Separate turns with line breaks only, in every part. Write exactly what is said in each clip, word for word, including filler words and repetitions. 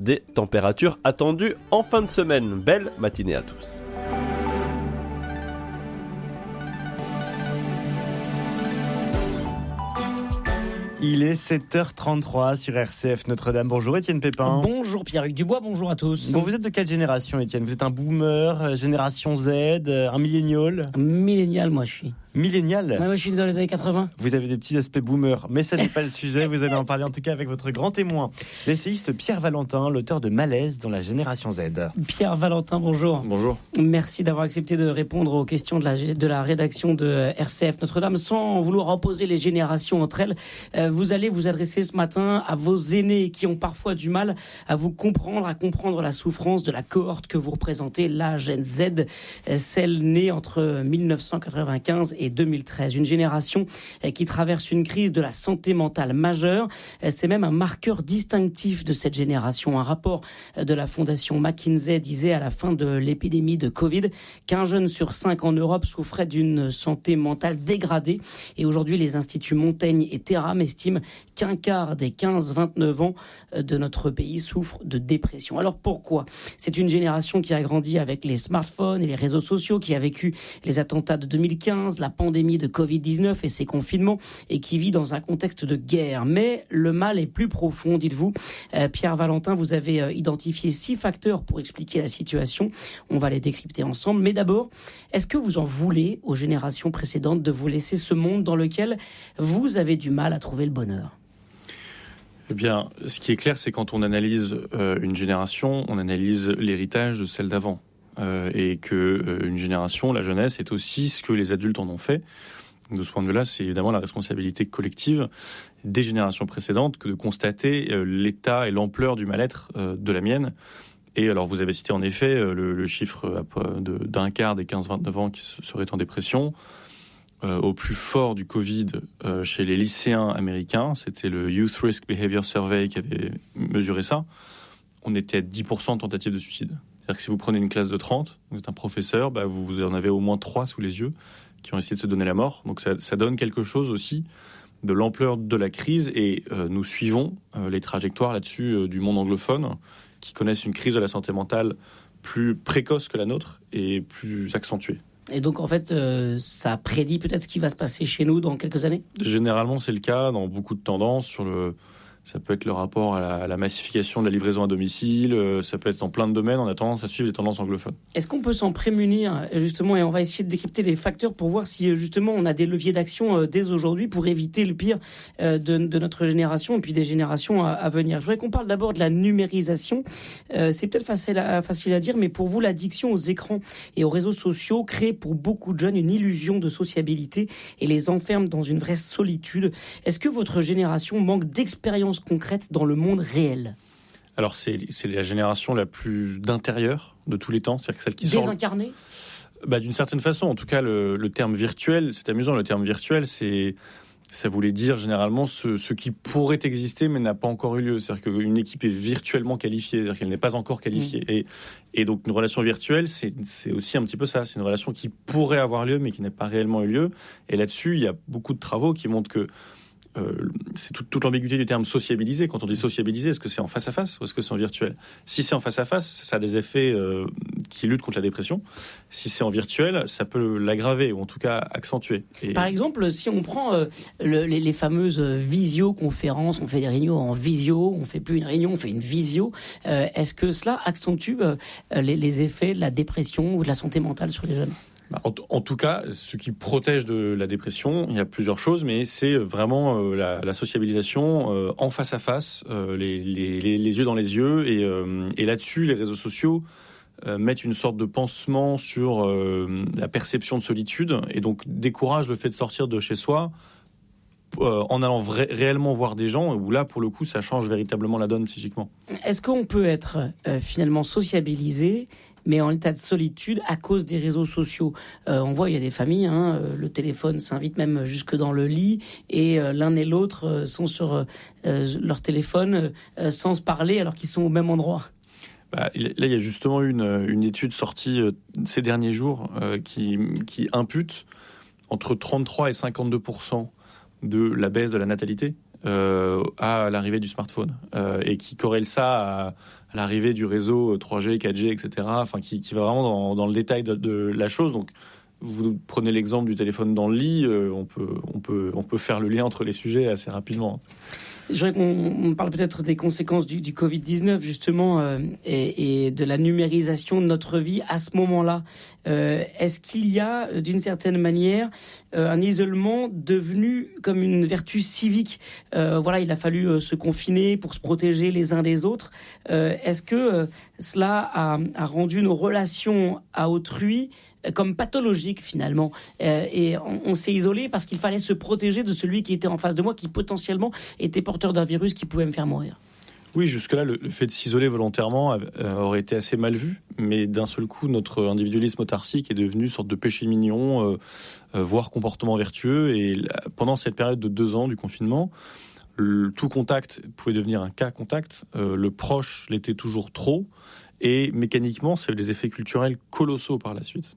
des températures attendues en fin de semaine. Belle matinée à tous.
Il est sept heures trente-trois sur R C F Notre-Dame. Bonjour Étienne Pépin.
Bonjour Pierre-Hugues Dubois, bonjour à tous.
Bon, vous êtes de quelle génération Étienne ? Vous êtes un boomer, génération Z, un millénial ?
Millénial, moi je suis.
Millénial ?
Ouais, moi je suis dans les années quatre-vingts.
Vous avez des petits aspects boomer, mais ça n'est pas le sujet. Vous allez en parler en tout cas avec votre grand témoin, l'essayiste Pierre Valentin, l'auteur de Malaise dans la génération Z.
Pierre Valentin, bonjour.
Bonjour. Merci
d'avoir accepté de répondre aux questions de la, de la rédaction de R C F Notre-Dame sans vouloir opposer les générations entre elles. Euh, vous allez vous adresser ce matin à vos aînés qui ont parfois du mal à vous comprendre, à comprendre la souffrance de la cohorte que vous représentez, la Gen Z, celle née entre mille neuf cent quatre-vingt-quinze et deux mille treize. Une génération qui traverse une crise de la santé mentale majeure. C'est même un marqueur distinctif de cette génération. Un rapport de la fondation McKinsey disait à la fin de l'épidémie de Covid qu'un jeune sur cinq en Europe souffrait d'une santé mentale dégradée. Et aujourd'hui, les instituts Montaigne et Terram estiment qu'un quart des quinze vingt-neuf ans de notre pays souffrent de dépression. Alors pourquoi ? C'est une génération qui a grandi avec les smartphones et les réseaux sociaux, qui a vécu les attentats de deux mille quinze, la pandémie de covid dix-neuf et ses confinements, et qui vit dans un contexte de guerre. Mais le mal est plus profond, dites-vous. Euh, Pierre Valentin, vous avez euh, identifié six facteurs pour expliquer la situation. On va les décrypter ensemble. Mais d'abord, est-ce que vous en voulez aux générations précédentes de vous laisser ce monde dans lequel vous avez du mal à trouver le bonheur ?
Eh bien, ce qui est clair, c'est quand on analyse euh, une génération, on analyse l'héritage de celle d'avant. Euh, et que euh, une génération, la jeunesse, est aussi ce que les adultes en ont fait. De ce point de vue-là, c'est évidemment la responsabilité collective des générations précédentes que de constater euh, l'état et l'ampleur du mal-être euh, de la mienne. Et alors, vous avez cité en effet euh, le, le chiffre euh, de, d'un quart des quinze vingt-neuf ans qui seraient en dépression. Euh, au plus fort du Covid euh, chez les lycéens américains, c'était le Youth Risk Behavior Survey qui avait mesuré ça. On était à dix pour cent de tentatives de suicide. C'est-à-dire que si vous prenez une classe de trente, vous êtes un professeur, bah vous en avez au moins trois sous les yeux qui ont essayé de se donner la mort. Donc ça, ça donne quelque chose aussi de l'ampleur de la crise. Et euh, nous suivons euh, les trajectoires là-dessus euh, du monde anglophone qui connaissent une crise de la santé mentale plus précoce que la nôtre et plus accentuée.
Et donc, en fait, euh, ça prédit peut-être ce qui va se passer chez nous dans quelques années ?
Généralement, c'est le cas dans beaucoup de tendances. Sur le, ça peut être le rapport à la, à la massification de la livraison à domicile. Euh, ça peut être dans plein de domaines. On a tendance à suivre les tendances anglophones.
Est-ce qu'on peut s'en prémunir, justement, et on va essayer de décrypter les facteurs pour voir si, justement, on a des leviers d'action euh, dès aujourd'hui pour éviter le pire euh, de, de notre génération et puis des générations à, à venir. Je voudrais qu'on parle d'abord de la numérisation. Euh, c'est peut-être facile à, facile à dire, mais pour vous, l'addiction aux écrans et aux réseaux sociaux crée pour beaucoup de jeunes une illusion de sociabilité et les enferme dans une vraie solitude. Est-ce que votre génération manque d'expérience concrète dans le monde réel ?
Alors, c'est, c'est la génération la plus d'intérieur de tous les temps. C'est-à-dire que celle qui sort...
Désincarnée ?
Bah, d'une certaine façon. En tout cas, le, le terme virtuel, c'est amusant, le terme virtuel, c'est... ça voulait dire généralement ce, ce qui pourrait exister mais n'a pas encore eu lieu. C'est-à-dire qu'une équipe est virtuellement qualifiée, c'est-à-dire qu'elle n'est pas encore qualifiée. Mmh. Et, et donc une relation virtuelle, c'est, c'est aussi un petit peu ça. C'est une relation qui pourrait avoir lieu mais qui n'a pas réellement eu lieu. Et là-dessus, il y a beaucoup de travaux qui montrent que Euh, c'est tout, toute l'ambiguïté du terme sociabiliser. Quand on dit sociabiliser, est-ce que c'est en face à face ou est-ce que c'est en virtuel ? Si c'est en face à face, ça a des effets euh, qui luttent contre la dépression. Si c'est en virtuel, ça peut l'aggraver ou en tout cas accentuer. Et...
Par exemple, si on prend euh, le, les, les fameuses visioconférences, on fait des réunions en visio, on fait plus une réunion, on fait une visio. Euh, est-ce que cela accentue euh, les, les effets de la dépression ou de la santé mentale sur les jeunes ?
En, en tout cas, ce qui protège de la dépression, il y a plusieurs choses, mais c'est vraiment euh, la, la sociabilisation euh, en face à face, euh, les, les, les, les yeux dans les yeux, et, euh, et là-dessus, les réseaux sociaux euh, mettent une sorte de pansement sur euh, la perception de solitude, et donc découragent le fait de sortir de chez soi euh, en allant vra- réellement voir des gens, où là, pour le coup, ça change véritablement la donne psychiquement.
Est-ce qu'on peut être euh, finalement sociabilisé mais en état de solitude à cause des réseaux sociaux. Euh, on voit, il y a des familles, hein, euh, le téléphone s'invite même jusque dans le lit, et euh, l'un et l'autre euh, sont sur euh, leur téléphone euh, sans se parler alors qu'ils sont au même endroit.
Bah, là, il y a justement une, une étude sortie euh, ces derniers jours euh, qui, qui impute entre trente-trois et cinquante-deux pour cent de la baisse de la natalité Euh, à l'arrivée du smartphone euh, et qui corrèle ça à, à l'arrivée du réseau trois G, quatre G, et cetera. Enfin, qui, qui va vraiment dans, dans le détail de, de la chose. Donc, vous prenez l'exemple du téléphone dans le lit, euh, on peut, on peut, on peut faire le lien entre les sujets assez rapidement.
Je voudrais qu'on on parle peut-être des conséquences du, du covid dix-neuf, justement, euh, et, et de la numérisation de notre vie à ce moment-là. Euh, est-ce qu'il y a, d'une certaine manière, euh, un isolement devenu comme une vertu civique ? euh, Voilà, il a fallu euh, se confiner pour se protéger les uns des autres. Euh, est-ce que euh, cela a, a rendu nos relations à autrui comme pathologique finalement, euh, et on, on s'est isolé parce qu'il fallait se protéger de celui qui était en face de moi, qui potentiellement était porteur d'un virus qui pouvait me faire mourir.
Oui, jusque-là, le, le fait de s'isoler volontairement euh, aurait été assez mal vu, mais d'un seul coup, notre individualisme autarcique est devenu une sorte de péché mignon, euh, euh, voire comportement vertueux, et là, pendant cette période de deux ans du confinement, le, tout contact pouvait devenir un cas contact, euh, le proche l'était toujours trop, et mécaniquement, ça a eu des effets culturels colossaux par la suite.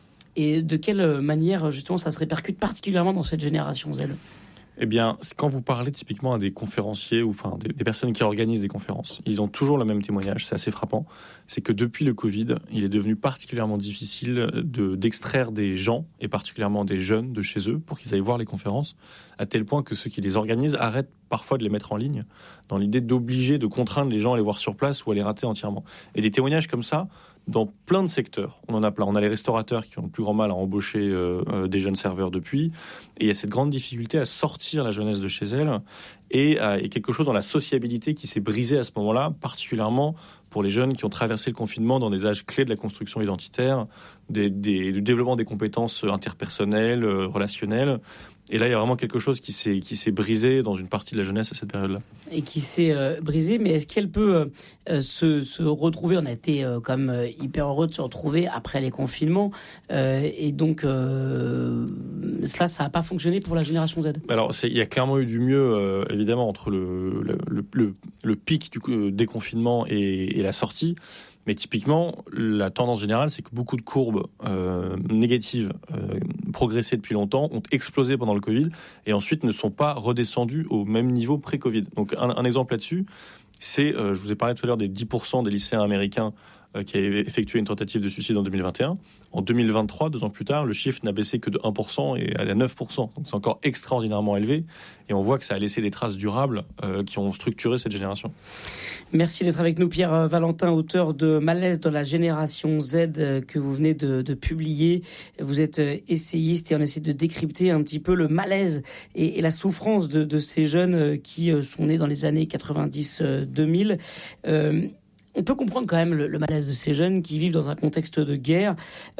Et de quelle manière, justement, ça se répercute particulièrement dans cette génération Z ?
Eh bien, quand vous parlez typiquement à des conférenciers ou enfin des, des personnes qui organisent des conférences, ils ont toujours le même témoignage, c'est assez frappant. C'est que depuis le Covid, il est devenu particulièrement difficile de, d'extraire des gens, et particulièrement des jeunes, de chez eux pour qu'ils aillent voir les conférences, à tel point que ceux qui les organisent arrêtent parfois de les mettre en ligne, dans l'idée d'obliger, de contraindre les gens à les voir sur place ou à les rater entièrement. Et des témoignages comme ça, dans plein de secteurs, on en a plein. On a les restaurateurs qui ont le plus grand mal à embaucher euh, euh, des jeunes serveurs depuis, et il y a cette grande difficulté à sortir la jeunesse de chez elle, et, euh, et quelque chose dans la sociabilité qui s'est brisée à ce moment-là, particulièrement pour les jeunes qui ont traversé le confinement dans des âges clés de la construction identitaire, des, des, du développement des compétences interpersonnelles, euh, relationnelles. Et là, il y a vraiment quelque chose qui s'est, qui s'est brisé dans une partie de la jeunesse à cette période-là.
Et qui s'est euh, brisé, mais est-ce qu'elle peut euh, se, se retrouver ? On a été euh, comme euh, hyper heureux de se retrouver après les confinements, euh, et donc euh, cela, ça n'a pas fonctionné pour la génération Z.
Alors, c'est, il y a clairement eu du mieux, euh, évidemment, entre le, le, le, le, le pic du coup, déconfinement et, et la sortie. Mais typiquement, la tendance générale, c'est que beaucoup de courbes euh, négatives euh, progressées depuis longtemps ont explosé pendant le Covid et ensuite ne sont pas redescendues au même niveau pré-Covid. Donc un, un exemple là-dessus, c'est, euh, je vous ai parlé tout à l'heure des dix pour cent des lycéens américains euh, qui avaient effectué une tentative de suicide en deux mille vingt et un. En deux mille vingt-trois, deux ans plus tard, le chiffre n'a baissé que de un pour cent et à neuf pour cent. Donc c'est encore extraordinairement élevé et on voit que ça a laissé des traces durables euh, qui ont structuré cette génération.
Merci d'être avec nous, Pierre Valentin, auteur de Malaise dans la génération Z que vous venez de, de publier. Vous êtes essayiste et on essaie de décrypter un petit peu le malaise et, et la souffrance de, de ces jeunes qui sont nés dans les années quatre-vingt-dix deux mille. Euh, On peut comprendre quand même le, le malaise de ces jeunes qui vivent dans un contexte de guerre.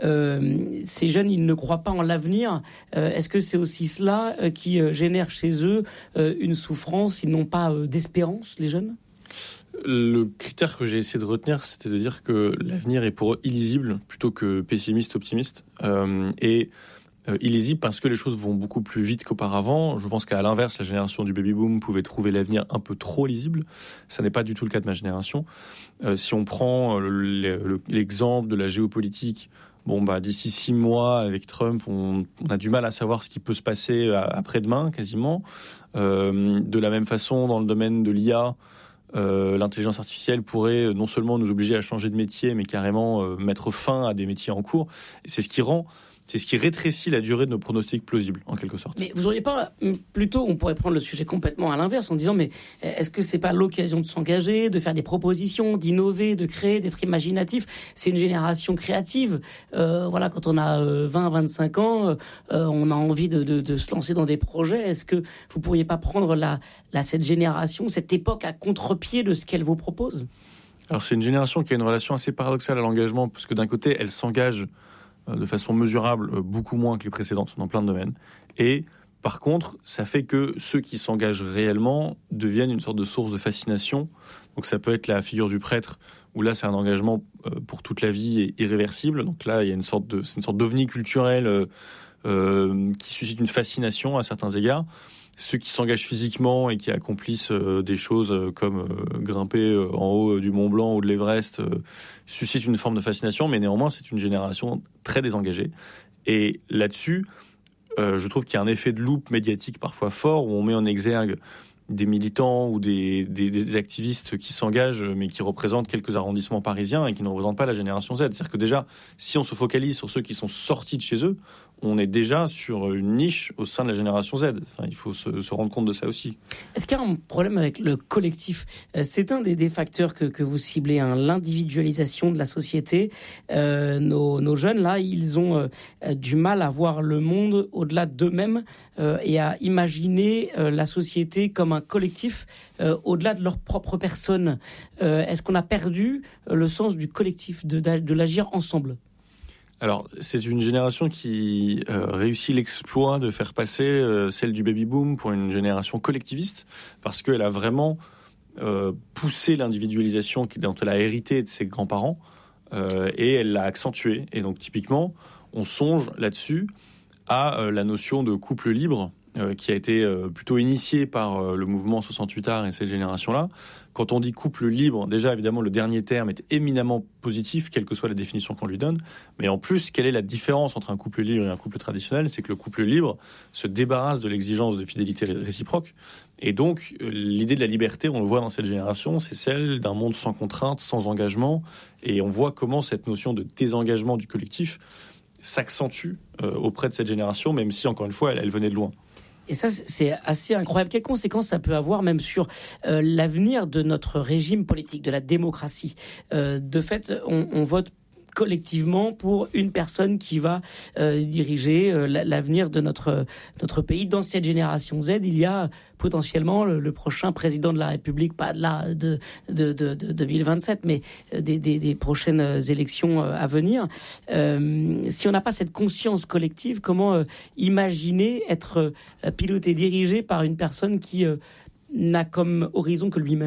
Euh, ces jeunes, ils ne croient pas en l'avenir. Euh, est-ce que c'est aussi cela euh, qui euh, génère chez eux euh, une souffrance ? Ils n'ont pas euh, d'espérance, les jeunes ?
Le critère que j'ai essayé de retenir, c'était de dire que l'avenir est pour eux illisible plutôt que pessimiste, optimiste. Euh, et euh, illisible parce que les choses vont beaucoup plus vite qu'auparavant. Je pense qu'à l'inverse, la génération du baby-boom pouvait trouver l'avenir un peu trop lisible. Ça n'est pas du tout le cas de ma génération. Euh, si on prend le, le, l'exemple de la géopolitique, bon, bah, d'ici six mois, avec Trump, on, on a du mal à savoir ce qui peut se passer après-demain, quasiment. Euh, de la même façon, dans le domaine de l'I A, Euh, l'intelligence artificielle pourrait non seulement nous obliger à changer de métier, mais carrément euh, mettre fin à des métiers en cours. Et c'est ce qui rend, c'est ce qui rétrécit la durée de nos pronostics plausibles, en quelque sorte.
Mais vous auriez pas, plutôt, on pourrait prendre le sujet complètement à l'inverse en disant, mais est-ce que c'est pas l'occasion de s'engager, de faire des propositions, d'innover, de créer, d'être imaginatif ? C'est une génération créative. Euh, voilà, quand on a vingt, vingt-cinq ans, euh, on a envie de, de, de se lancer dans des projets. Est-ce que vous pourriez pas prendre la, la, cette génération, cette époque à contre-pied de ce qu'elle vous propose ?
Alors c'est une génération qui a une relation assez paradoxale à l'engagement, parce que d'un côté, elle s'engage de façon mesurable, beaucoup moins que les précédentes dans plein de domaines. Et par contre, ça fait que ceux qui s'engagent réellement deviennent une sorte de source de fascination. Donc ça peut être la figure du prêtre, où là c'est un engagement pour toute la vie et irréversible. Donc là, il y a une sorte de, c'est une sorte d'ovni culturel euh, euh, qui suscite une fascination à certains égards. Ceux qui s'engagent physiquement et qui accomplissent euh, des choses euh, comme euh, grimper euh, en haut euh, du Mont Blanc ou de l'Everest euh, suscitent une forme de fascination, mais néanmoins c'est une génération très désengagée. Et là-dessus, euh, je trouve qu'il y a un effet de loupe médiatique parfois fort où on met en exergue des militants ou des, des, des activistes qui s'engagent, mais qui représentent quelques arrondissements parisiens et qui ne représentent pas la génération Z. C'est-à-dire que déjà, si on se focalise sur ceux qui sont sortis de chez eux, on est déjà sur une niche au sein de la génération Z. Enfin, il faut se, se rendre compte de ça aussi.
Est-ce qu'il y a un problème avec le collectif ? C'est un des, des facteurs que, que vous ciblez, hein, l'individualisation de la société. Euh, nos, nos jeunes, là, ils ont euh, du mal à voir le monde au-delà d'eux-mêmes euh, et à imaginer euh, la société comme un collectif euh, au-delà de leur propre personne. Euh, est-ce qu'on a perdu euh, le sens du collectif, de, de l'agir ensemble ?
Alors, c'est une génération qui euh, réussit l'exploit de faire passer euh, celle du baby-boom pour une génération collectiviste, parce qu'elle a vraiment euh, poussé l'individualisation dont elle a hérité de ses grands-parents, euh, et elle l'a accentuée. Et donc, typiquement, on songe là-dessus à euh, la notion de couple libre, euh, qui a été euh, plutôt initiée par euh, le mouvement soixante-huit art et cette génération-là. Quand on dit couple libre, déjà, évidemment, le dernier terme est éminemment positif, quelle que soit la définition qu'on lui donne. Mais en plus, quelle est la différence entre un couple libre et un couple traditionnel ? C'est que le couple libre se débarrasse de l'exigence de fidélité réciproque. Et donc, l'idée de la liberté, on le voit dans cette génération, c'est celle d'un monde sans contrainte, sans engagement. Et on voit comment cette notion de désengagement du collectif s'accentue euh, auprès de cette génération, même si, encore une fois, elle, elle venait de loin.
Et ça, c'est assez incroyable. Quelles conséquences ça peut avoir même sur euh, l'avenir de notre régime politique, de la démocratie ? euh, De fait, on, on vote collectivement pour une personne qui va euh, diriger euh, l'avenir de notre, notre pays. Dans cette génération Z, il y a potentiellement le, le prochain président de la République, pas de, la, de, de, de, de deux mille vingt-sept, mais des, des, des prochaines élections à venir. Euh, si on n'a pas cette conscience collective, comment euh, imaginer être euh, piloté, dirigé par une personne qui euh, n'a comme horizon que lui-même ?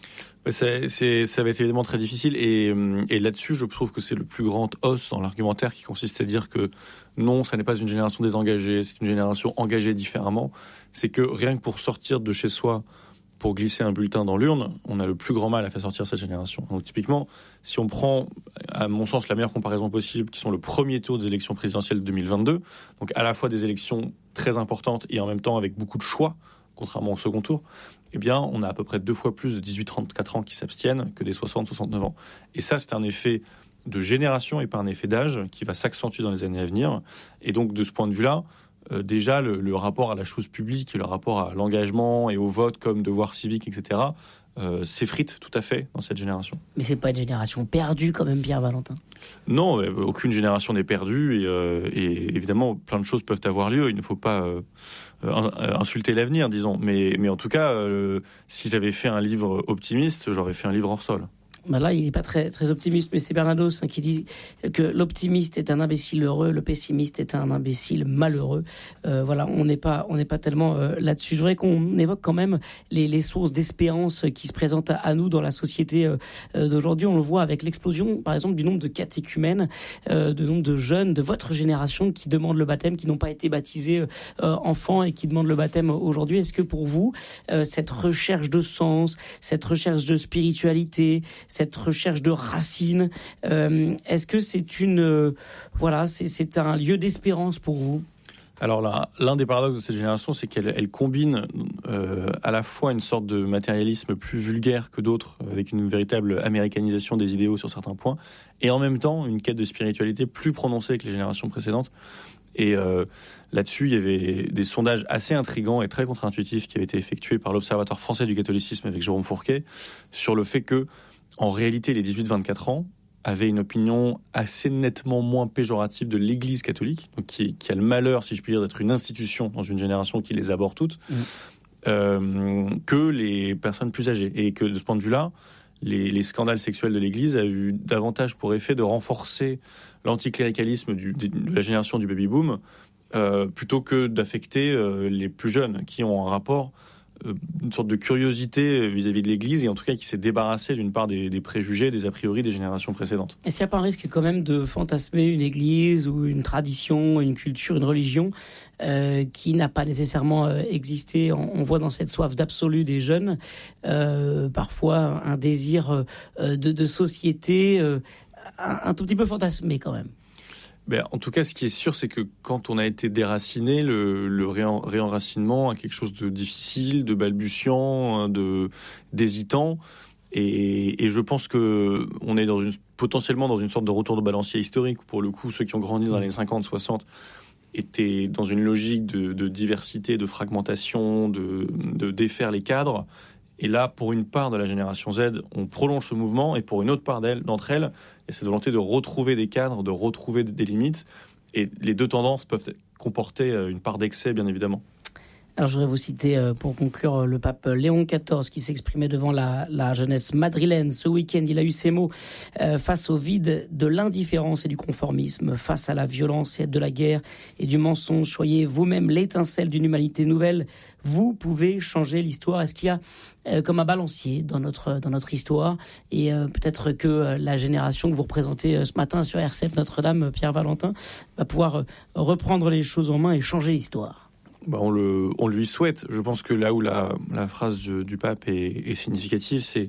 C'est, c'est, ça va être évidemment très difficile et, et là-dessus, je trouve que c'est le plus grand os dans l'argumentaire qui consiste à dire que non, ça n'est pas une génération désengagée, c'est une génération engagée différemment. C'est que rien que pour sortir de chez soi, pour glisser un bulletin dans l'urne, on a le plus grand mal à faire sortir cette génération. Donc typiquement, si on prend, à mon sens, la meilleure comparaison possible, qui sont le premier tour des élections présidentielles de deux mille vingt-deux, donc à la fois des élections très importantes et en même temps avec beaucoup de choix, contrairement au second tour, eh bien, on a à peu près deux fois plus de dix-huit à trente-quatre ans qui s'abstiennent que des soixante à soixante-neuf ans. Et ça, c'est un effet de génération et pas un effet d'âge qui va s'accentuer dans les années à venir. Et donc, de ce point de vue-là, euh, déjà, le, le rapport à la chose publique et le rapport à l'engagement et au vote comme devoir civique, et cetera, euh, s'effrite tout à fait dans cette génération.
Mais c'est pas une génération perdue quand même, Pierre Valentin ?
Non, euh, aucune génération n'est perdue et, euh, et évidemment, plein de choses peuvent avoir lieu. Il ne faut pas... Euh, Euh, insulter l'avenir, disons. Mais, mais en tout cas, euh, si j'avais fait un livre optimiste, j'aurais fait un livre hors sol.
Ben là, il n'est pas très, très optimiste, mais c'est Bernados hein, qui dit que l'optimiste est un imbécile heureux, le pessimiste est un imbécile malheureux. Euh, voilà, on n'est pas, on n'est pas tellement euh, là-dessus. Je voudrais qu'on évoque quand même les, les sources d'espérance qui se présentent à, à nous dans la société euh, d'aujourd'hui. On le voit avec l'explosion, par exemple, du nombre de catéchumènes, euh, du nombre de jeunes de votre génération qui demandent le baptême, qui n'ont pas été baptisés euh, enfants et qui demandent le baptême aujourd'hui. Est-ce que pour vous, euh, cette recherche de sens, cette recherche de spiritualité, cette recherche de racines, euh, est-ce que c'est une, euh, voilà, c'est, c'est un lieu d'espérance pour vous ?
Alors là, l'un des paradoxes de cette génération, c'est qu'elle elle combine euh, à la fois une sorte de matérialisme plus vulgaire que d'autres, avec une véritable américanisation des idéaux sur certains points, et en même temps une quête de spiritualité plus prononcée que les générations précédentes. Et euh, là-dessus, il y avait des sondages assez intrigants et très contre-intuitifs qui avaient été effectués par l'Observatoire français du catholicisme avec Jérôme Fourquet sur le fait que, en réalité, les dix-huit à vingt-quatre ans avaient une opinion assez nettement moins péjorative de l'Église catholique, donc qui, qui a le malheur, si je puis dire, d'être une institution dans une génération qui les aborde toutes, mmh. euh, que les personnes plus âgées. Et que de ce point de vue-là, les, les scandales sexuels de l'Église avaient eu davantage pour effet de renforcer l'anticléricalisme du, de la génération du baby-boom, euh, plutôt que d'affecter euh, les plus jeunes, qui ont un rapport... une sorte de curiosité vis-à-vis de l'Église et en tout cas qui s'est débarrassé d'une part des, des préjugés, des a priori des générations précédentes.
Est-ce qu'il n'y a pas un risque quand même de fantasmer une Église ou une tradition, une culture, une religion euh, qui n'a pas nécessairement euh, existé ? on, on voit dans cette soif d'absolu des jeunes euh, parfois un désir euh, de, de société euh, un, un tout petit peu fantasmé quand même.
Ben, en tout cas, ce qui est sûr, c'est que quand on a été déraciné, le, le réen, réenracinement a quelque chose de difficile, de balbutiant, de, d'hésitant. Et, et je pense que on est dans une, potentiellement dans une sorte de retour de balancier historique. Pour le coup, ceux qui ont grandi dans les années cinquante, soixante étaient dans une logique de, de diversité, de fragmentation, de, de défaire les cadres. Et là, pour une part de la génération Z, on prolonge ce mouvement, et pour une autre part d'elle, d'entre elles, il y a cette volonté de retrouver des cadres, de retrouver des limites. Et les deux tendances peuvent comporter une part d'excès, bien évidemment.
Alors, je voudrais vous citer, euh, pour conclure, le pape Léon quatorze qui s'exprimait devant la, la jeunesse madrilène ce week-end. Il a eu ces mots euh, face au vide de l'indifférence et du conformisme, face à la violence et de la guerre et du mensonge. Soyez vous-même l'étincelle d'une humanité nouvelle. Vous pouvez changer l'histoire. Est-ce qu'il y a euh, comme un balancier dans notre, dans notre histoire, et euh, peut-être que euh, la génération que vous représentez euh, ce matin sur R C F Notre-Dame, Pierre Valentin, va pouvoir euh, reprendre les choses en main et changer l'histoire?
Bah on, le, on lui souhaite. Je pense que là où la, la phrase du, du pape est, est significative, c'est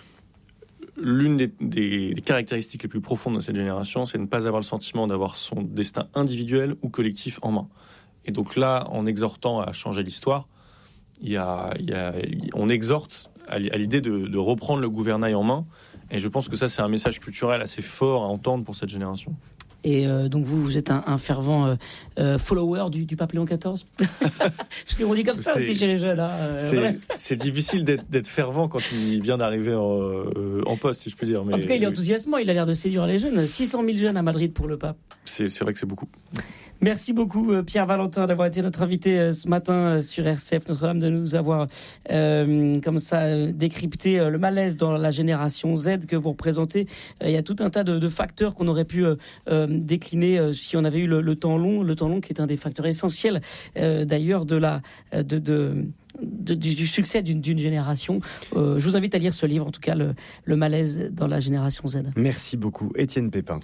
l'une des, des, des caractéristiques les plus profondes de cette génération, c'est de ne pas avoir le sentiment d'avoir son destin individuel ou collectif en main. Et donc là, en exhortant à changer l'histoire, il y a, il y a, on exhorte à l'idée de, de reprendre le gouvernail en main. Et je pense que ça, c'est un message culturel assez fort à entendre pour cette génération.
Et euh, donc vous, vous êtes un, un fervent euh, euh, follower du, du pape Léon quatorze. Parce qu'on dit comme ça
c'est,
aussi chez les jeunes. Hein, euh,
c'est,
voilà.
c'est difficile d'être, d'être fervent quand il vient d'arriver en, euh, en poste, si je peux dire. Mais
en tout cas, il est enthousiasmant. Il a l'air de séduire les jeunes. six cent mille jeunes à Madrid pour le pape.
C'est, c'est vrai que c'est beaucoup.
Merci beaucoup Pierre Valentin d'avoir été notre invité ce matin sur R C F Notre-Dame, de nous avoir euh, comme ça décrypté le malaise dans la génération Z que vous représentez. Il y a tout un tas de, de facteurs qu'on aurait pu euh, décliner si on avait eu le, le temps long, le temps long qui est un des facteurs essentiels euh, d'ailleurs de la de, de De, du, du succès d'une, d'une génération. Euh, je vous invite à lire ce livre, en tout cas, le, le malaise dans la génération Z.
Merci beaucoup, Étienne Pépin.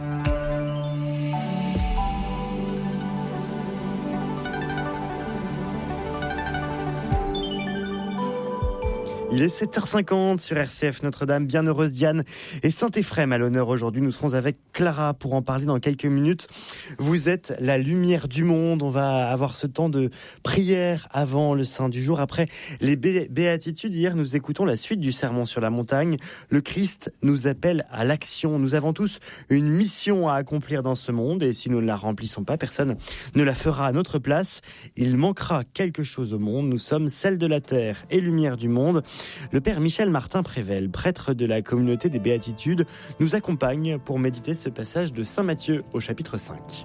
Il est sept heures cinquante sur R C F Notre-Dame. Bienheureuse Diane et Saint-Éphrem à l'honneur aujourd'hui. Nous serons avec Clara pour en parler dans quelques minutes. Vous êtes la lumière du monde. On va avoir ce temps de prière avant le Saint du jour. Après les bé- béatitudes, hier nous écoutons la suite du sermon sur la montagne. Le Christ nous appelle à l'action. Nous avons tous une mission à accomplir dans ce monde, et si nous ne la remplissons pas, personne ne la fera à notre place. Il manquera quelque chose au monde. Nous sommes celle de la terre et lumière du monde. Le père Michel Martin Prével, prêtre de la communauté des Béatitudes, nous accompagne pour méditer ce passage de Saint Matthieu au chapitre cinq.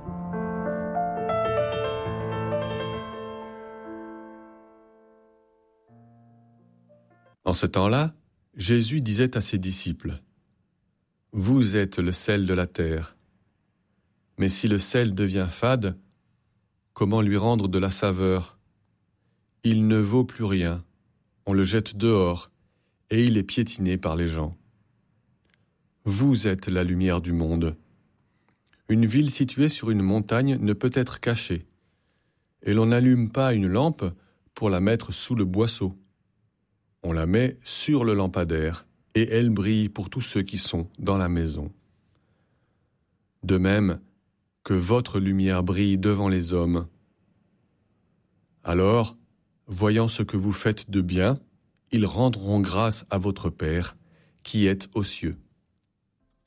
En ce temps-là, Jésus disait à ses disciples : « Vous êtes le sel de la terre. Mais si le sel devient fade, comment lui rendre de la saveur ? Il ne vaut plus rien. On le jette dehors, et il est piétiné par les gens. Vous êtes la lumière du monde. Une ville située sur une montagne ne peut être cachée, et l'on n'allume pas une lampe pour la mettre sous le boisseau. On la met sur le lampadaire, et elle brille pour tous ceux qui sont dans la maison. De même que votre lumière brille devant les hommes. Alors, voyant ce que vous faites de bien, ils rendront grâce à votre Père qui est aux cieux.